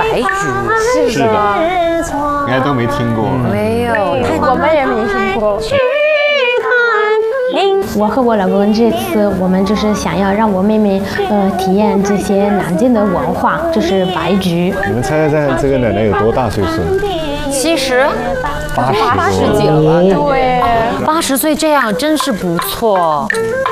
白菊， 是的，应该都没听过。 没有， 我们也没听过。 我和我老公这次我们就是想要让我妹妹体验这些南京的文化，就是白菊。 你们猜猜这个奶奶有多大岁数 70、 ？80 几了吧？ 对 ，80岁这样真是不错。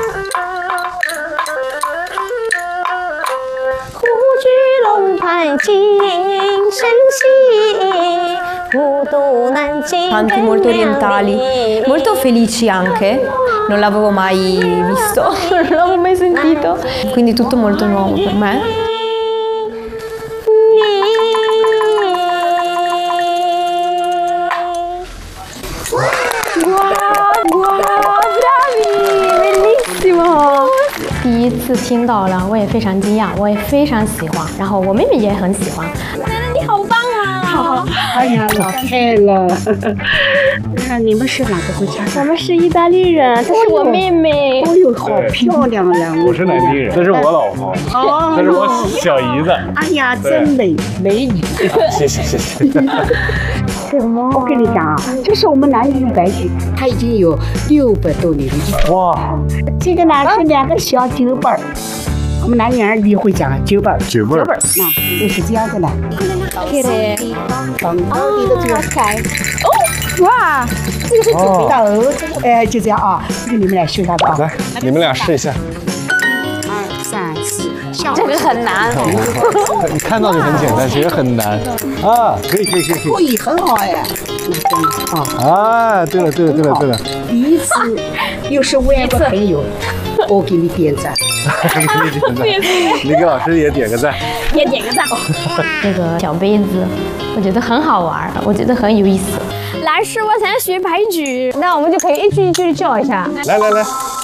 胡居龙盘金生息。 Canti molto orientali, molto felici anche, non l'avevo mai visto, non l'avevo mai sentito, quindi tutto molto nuovo per me. Wow, bravi, bellissimo! 第一次听到了，我也非常惊讶，我也非常喜欢，然后我妹妹也很喜欢。 你好棒啊！ 哎呀，老太了！那你们是哪个国家的？ 我们是意大利人，这是我妹妹。 哦呦，好漂亮呀！ 我是南京人，这是我老婆，这是我小姨子。 哎呀，真美，美女！ 谢谢谢谢。 我跟你讲啊，这是我们南京白菊，它已经有600多年了。 哇， 这个呢是2个小酒本儿，我们南京人也会讲酒本儿。 酒味儿。 那就是这样的呢。等到你的这个开。 哇， 这个是准备到鹅，就这样啊，这个你们来学一下吧。 来，你们俩试一下。 2、3、4， 这个很难。 你看到就很简单，其实很难啊！可以。 可以，很好哎。 啊，对了。 第一次又是外国朋友，我给你点赞。 你给老师也点个赞。 也点个赞。 这个小杯子，我觉得很好玩，我觉得很有意思。 来，是我想学白菊，那我们就可以一句一句的叫一下。 来。